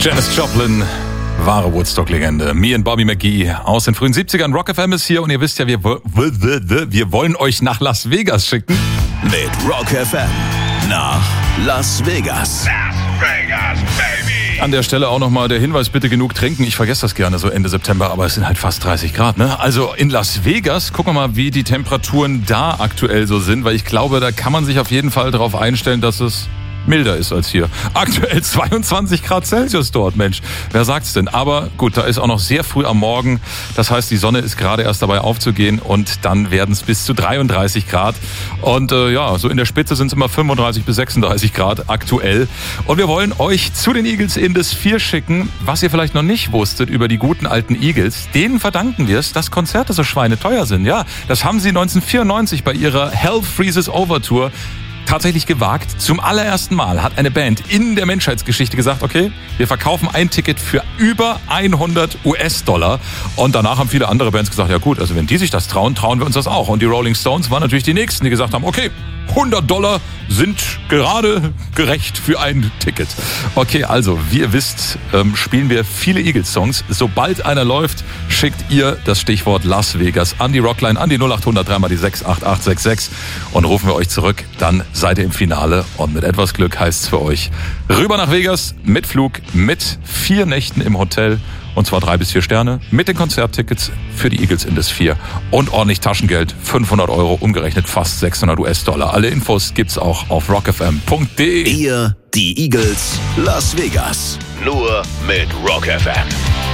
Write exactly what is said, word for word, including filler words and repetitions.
Janis Joplin, wahre Woodstock-Legende. Me und Bobby McGee aus den frühen siebzigern. Rock F M ist hier und ihr wisst ja, wir, wir wollen euch nach Las Vegas schicken. Mit Rock F M nach Las Vegas. Las Vegas, baby! An der Stelle auch nochmal der Hinweis, bitte genug trinken. Ich vergesse das gerne so Ende September, aber es sind halt fast dreißig Grad, ne? Also in Las Vegas, gucken wir mal, wie die Temperaturen da aktuell so sind, weil ich glaube, da kann man sich auf jeden Fall darauf einstellen, dass es milder ist als hier. Aktuell zweiundzwanzig Grad Celsius dort, Mensch. Wer sagt's denn? Aber gut, da ist auch noch sehr früh am Morgen. Das heißt, die Sonne ist gerade erst dabei aufzugehen und dann werden es bis zu dreiunddreißig Grad. Und äh, ja, so in der Spitze sind es immer fünfunddreißig bis sechsunddreißig Grad aktuell. Und wir wollen euch zu den Eagles in das vier schicken. Was ihr vielleicht noch nicht wusstet über die guten alten Eagles, denen verdanken wir es, dass Konzerte so schweineteuer sind. Ja, das haben sie neunzehnhundertvierundneunzig bei ihrer Hell Freezes Over Tour tatsächlich gewagt. Zum allerersten Mal hat eine Band in der Menschheitsgeschichte gesagt, okay, wir verkaufen ein Ticket für über hundert US-Dollar. Und danach haben viele andere Bands gesagt, ja gut, also wenn die sich das trauen, trauen wir uns das auch. Und die Rolling Stones waren natürlich die Nächsten, die gesagt haben, okay, hundert Dollar sind gerade gerecht für ein Ticket. Okay, also, wie ihr wisst, ähm, spielen wir viele Eagles-Songs. Sobald einer läuft, schickt ihr das Stichwort Las Vegas an die Rockline, an die null acht hundert drei mal die sechs acht acht sechs sechs und rufen wir euch zurück. Dann seid ihr im Finale und mit etwas Glück heißt es für euch rüber nach Vegas mit Flug, mit vier Nächten im Hotel. Und zwar drei bis vier Sterne mit den Konzerttickets für die Eagles in das vier und ordentlich Taschengeld, fünfhundert Euro, umgerechnet fast sechshundert US-Dollar. Alle Infos gibt's auch auf rock f m punkt d e. Ihr, die Eagles, Las Vegas. Nur mit Rock F M.